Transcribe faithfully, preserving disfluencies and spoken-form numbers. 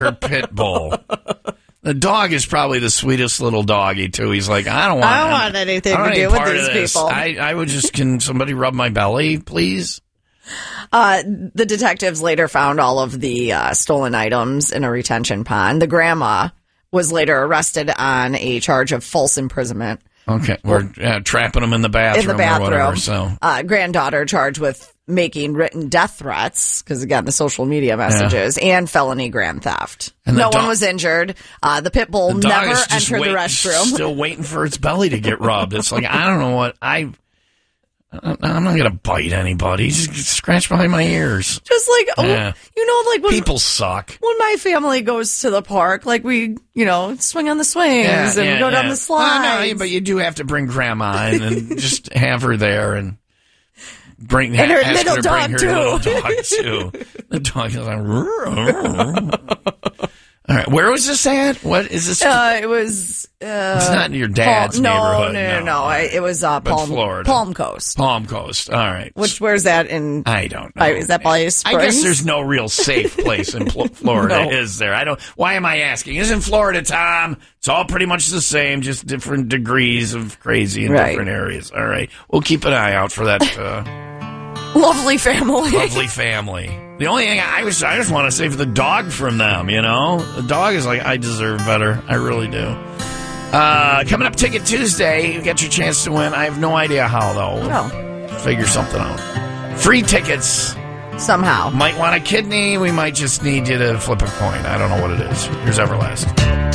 pit bull. The dog is probably the sweetest little doggy, too. He's like, I don't want, I don't want anything don't to do with these this. people. I, I would just, can somebody rub my belly, please? Uh, the detectives later found all of the uh, stolen items in a retention pond. The grandma was later arrested on a charge of false imprisonment. Okay, we're uh, trapping them in the bathroom, in the bathroom. or whatever. So, uh, granddaughter charged with making written death threats, because again, the social media messages, yeah. and felony grand theft. And no dog, one was injured. Uh, the pit bull the never entered wait, the restroom. Still waiting for its belly to get rubbed. It's like, I don't know what I. I'm not gonna bite anybody. Just scratch behind my ears. Just like, oh, yeah. you know, like when people suck. When my family goes to the park, like we, you know, swing on the swings yeah, and yeah, go yeah. down the slides. Well, no, but you do have to bring Grandma in and just have her there and bring and her ask little her to dog bring her too. little dog too. The dog is like. All right, where was this at? What is this? Uh, it was. Uh, it's not in your dad's Palm, no, neighborhood. No, no, no, no. I, it was uh, Palm, Florida. Palm Coast. Palm Coast. All right. Which where's that in? I don't know. Is that Bayou Springs? I guess there's no real safe place in Florida, no. is there? I don't. Why am I asking? Isn't Florida, Tom? It's all pretty much the same, just different degrees of crazy in right. different areas. All right, we'll keep an eye out for that. Uh, Lovely family. Lovely family. The only thing I was, I just want to save the dog from them, you know? The dog is like, I deserve better. I really do. Uh, coming up, Ticket Tuesday. You get your chance to win. I have no idea how, though. No. Figure something out. Free tickets. Somehow. Might want a kidney. We might just need you to flip a coin. I don't know what it is. Here's Everlast.